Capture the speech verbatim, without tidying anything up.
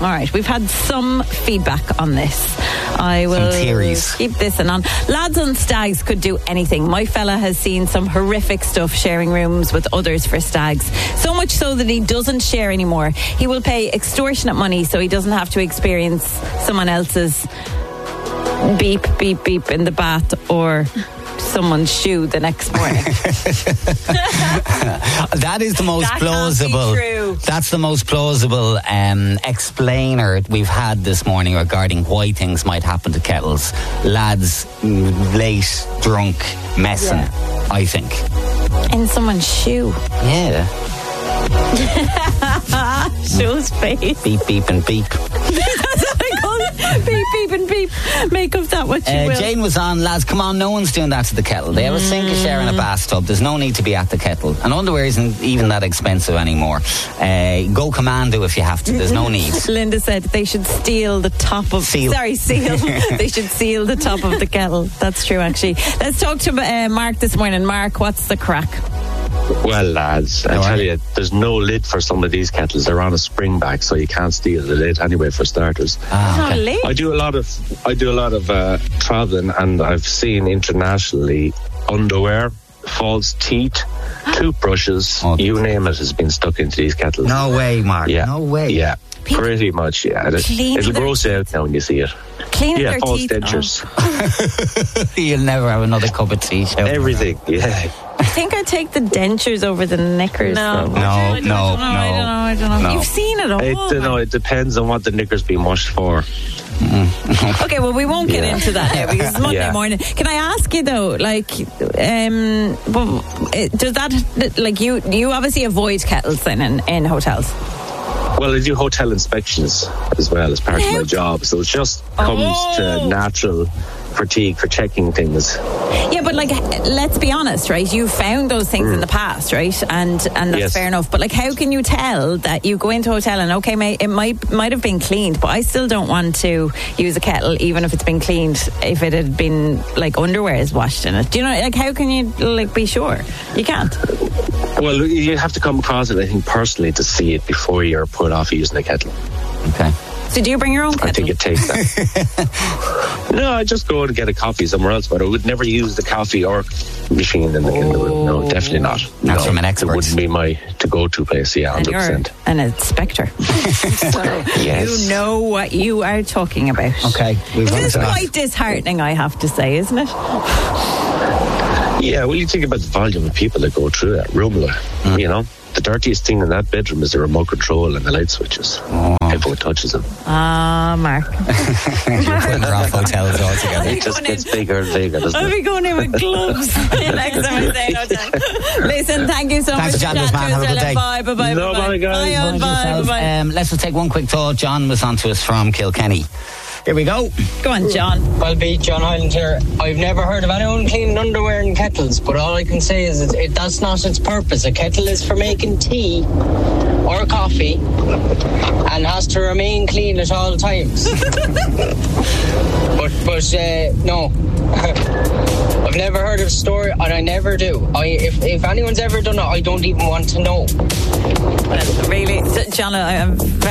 All right, we've had some feedback on this. I will some theories. Keep this and on. Lads on stags could do anything. My fella has seen some horrific stuff sharing rooms with others for stags. So much so that he doesn't share anymore. He will pay extortionate money so he doesn't have to experience someone else's beep, beep, beep in the bath or someone's shoe the next morning. That is the most that plausible. Can't be true. That's the most plausible um, explainer we've had this morning regarding why things might happen to kettles. Lads, late, drunk, messing. Yeah. I think. In someone's shoe. Yeah. Shoe's face. Beep, beep, and beep. That's what I call it. Beep, beep, and beep. Make of that what you uh, will. Jane was on, lads, come on, no one's doing that to the kettle. They have a sink, a shower and a bathtub. There's no need to be at the kettle. And underwear isn't even that expensive anymore. Uh, go commando if you have to. There's no need. Linda said they should steal the top of... Seal. Sorry, seal. They should seal the top of the kettle. That's true, actually. Let's talk to uh, Mark this morning. Mark, what's the crack? Well, lads, I All tell right. you, there's no lid for some of these kettles. They're on a spring back, so you can't steal the lid anyway, for starters. Ah, Not okay. late. I do a lot of I do a lot of uh, traveling, and I've seen internationally underwear, false teeth, toothbrushes, Oh, you name it, has been stuck into these kettles. No way, Mark. Yeah, No way. Yeah, People pretty much. Yeah, it, clean it'll their gross you out now when you see it. Clean Yeah, their false teeth. dentures, You'll never have another cup of tea. Show. everything. Yeah. I think I take the dentures over the knickers. No, though. no, I don't know, no, I don't know, I don't know, I don't know. no. You've seen it all. I don't know. It depends on what the knickers being washed for. Okay, well, we won't get Yeah. into that now because it's Monday Yeah. morning. Can I ask you though, like, um, well, it- does that, like, you you obviously avoid kettles then in, in hotels? Well, I do hotel inspections as well as part of my job, so it just comes Oh. to natural fatigue for checking things. Yeah, but like, let's be honest, right? You found those things in the past, right? And and that's Yes. fair enough. But like, how can you tell that you go into a hotel and okay, mate, it might might have been cleaned, but I still don't want to use a kettle, even if it's been cleaned, if it had been like underwear is washed in it. Do you know? Like, how can you like be sure? You can't. Well, you have to come across it, I think, personally to see it before you're put off using a kettle. Okay. So do you bring your own kettle? I think it takes that. No, I just go and get a coffee somewhere else, but I would never use the coffee or machine in the, in the room. No, definitely not. That's no, from an expert. It wouldn't be my to-go-to place, yeah, And one hundred you're percent. an inspector. So Yes. you know what you are talking about. Okay. We've It is understood. quite disheartening, I have to say, isn't it? Yeah, well, you think about the volume of people that go through that room, like, Mm. you know. The dirtiest thing in that bedroom is the remote control and the light switches. Oh. Everyone touches them. Ah, Mark. You're putting her off hotels altogether. It just gets bigger and bigger, doesn't I'll it? be going in with gloves next time I say no time. Listen, thank you so Thanks much for chatting to us, man. Have a good day. Bye, bye, bye, No, bye, bye, guys. Bye, Mind bye, yourself. bye. Um, let's just take one quick thought. John was on to us from Kilkenny. Here we go. Go on, John. Well, be John Hyland here. I've never heard of anyone cleaning underwear in kettles, but all I can say is it, it, that's not its purpose. A kettle is for making tea or coffee and has to remain clean at all times. but but uh, no. I've never heard of a story, and I never do. I if, if anyone's ever done it, I don't even want to know. Well, really, John, I'm